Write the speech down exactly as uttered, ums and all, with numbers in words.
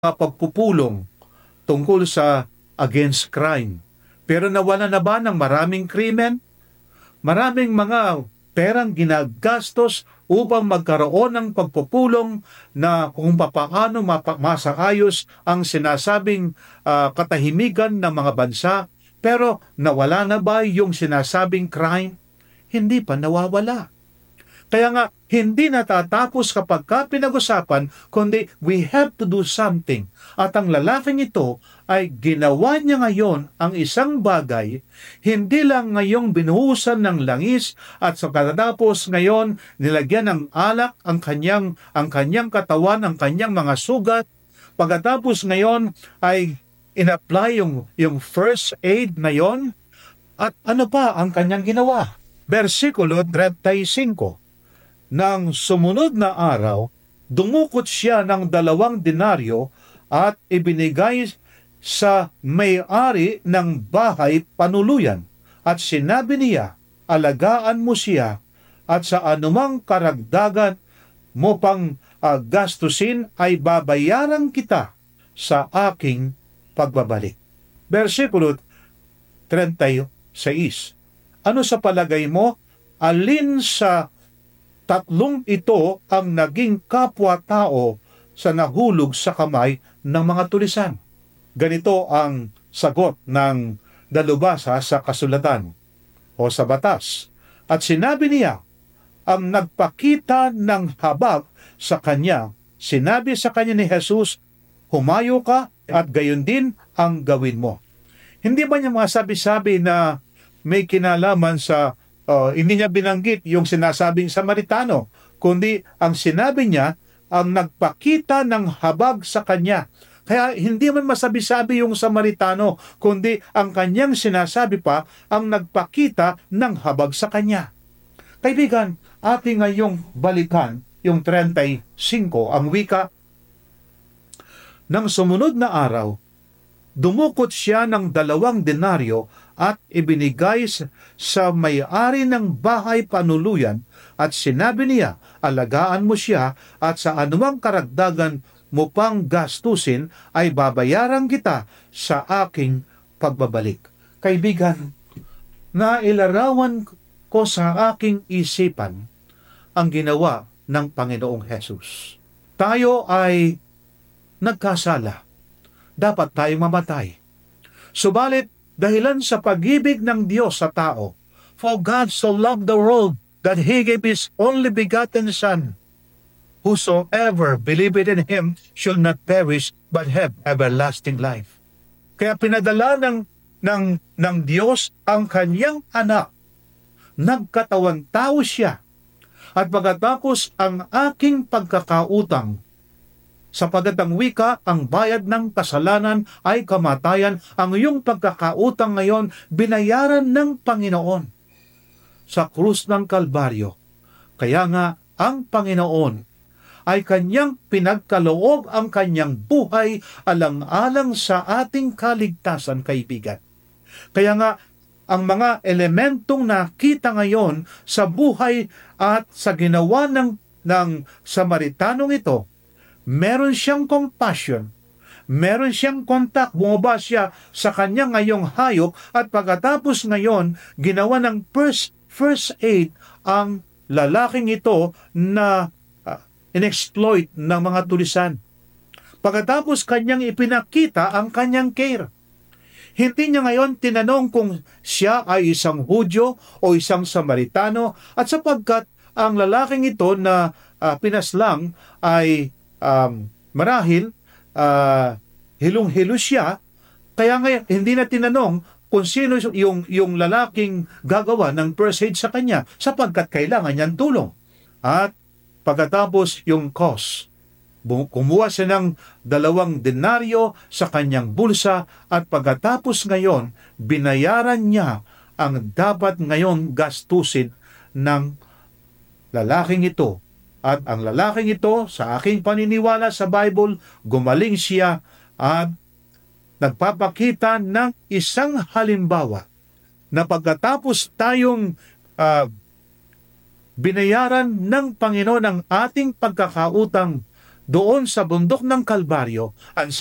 mga pagpupulong tungkol sa against crime. Pero nawala na ba ng maraming krimen? Maraming mga perang ginagastos upang magkaroon ng pagpupulong na kung papaano mapa- masaayos ang sinasabing ah, katahimikan ng mga bansa. Pero nawala na ba yung sinasabing crime? Hindi pa nawawala. Kaya nga, hindi natatapos kapag ka pinag-usapan, kundi we have to do something. At ang lalaking ito ay ginawa niya ngayon ang isang bagay, hindi lang ngayong binuhusan ng langis at sa katapos ngayon nilagyan ng alak ang kanyang, ang kanyang katawan, ang kanyang mga sugat. Pagkatapos ngayon ay in-apply yung, yung first aid na yon. At ano pa ang kanyang ginawa? Versikulo thirty-five. Nang sumunod na araw, dumukot siya ng dalawang denaryo at ibinigay sa may-ari ng bahay panuluyan. At sinabi niya, alagaan mo siya at sa anumang karagdagan mo pang uh, gastusin ay babayaran kita sa aking pagbabalik. Versikulo thirty-six. Ano sa palagay mo? Alin sa tatlong ito ang naging kapwa-tao sa nahulog sa kamay ng mga tulisan? Ganito ang sagot ng dalubhasa sa kasulatan o sa batas. At sinabi niya, ang nagpakita ng habag sa kanya, sinabi sa kanya ni Jesus, humayo ka at gayon din ang gawin mo. Hindi ba niya masabi-sabi na may kinalaman sa Uh, hindi niya binanggit yung sinasabing Samaritano, kundi ang sinabi niya, ang nagpakita ng habag sa kanya. Kaya hindi man masabi-sabi yung Samaritano, kundi ang kanyang sinasabi pa, ang nagpakita ng habag sa kanya. Kaibigan, ating ngayong balikan yung thirty-five, ang wika. Nang sumunod na araw, dumukot siya ng dalawang denaryo at ibinigay sa may-ari ng bahay panuluyan at sinabi niya, alagaan mo siya at sa anumang karagdagan mo pang gastusin ay babayaran kita sa aking pagbabalik. Kaibigan, nailarawan ko sa aking isipan ang ginawa ng Panginoong Hesus. Tayo ay nagkasala. Dapat tayong mamatay. Subalit, dahilan sa pag-ibig ng Diyos sa tao, for God so loved the world that He gave His only begotten Son, whosoever believeth in Him shall not perish but have everlasting life. Kaya pinadala ng, ng, ng Diyos ang kanyang anak. Nagkatawang tao siya. At pagkatapos ang aking pagkakautang, sapagat ang wika, ang bayad ng kasalanan ay kamatayan, ang iyong pagkakautang ngayon, binayaran ng Panginoon sa krus ng Kalbaryo. Kaya nga, ang Panginoon ay kanyang pinagkaloob ang kanyang buhay alang-alang sa ating kaligtasan, kaibigan. Kaya nga, ang mga elementong nakita ngayon sa buhay at sa ginawa ng, ng Samaritanong ito, meron siyang compassion, meron siyang kontak, bumaba siya sa kanya ngayong hayop at pagkatapos ngayon, ginawa ng first, first aid ang lalaking ito na uh, inexploit ng mga tulisan. Pagkatapos kanyang ipinakita ang kanyang care. Hindi niya ngayon tinanong kung siya ay isang Hudyo o isang Samaritano at sapagkat ang lalaking ito na uh, pinaslang ay Um, marahil, uh, hilong-hilo siya, kaya ngayon, hindi na tinanong kung sino yung, yung lalaking gagawa ng first aid sa kanya, sapagkat kailangan niyang tulong. At pagkatapos yung cost, kumuha siya ng dalawang denaryo sa kanyang bulsa, at pagkatapos ngayon, binayaran niya ang dapat ngayon gastusin ng lalaking ito. At ang lalaking ito, sa aking paniniwala sa Bible, gumaling siya at nagpapakita ng isang halimbawa na pagkatapos tayong uh, binayaran ng Panginoon ang ating pagkakautang, doon sa bundok ng Kalbaryo, ang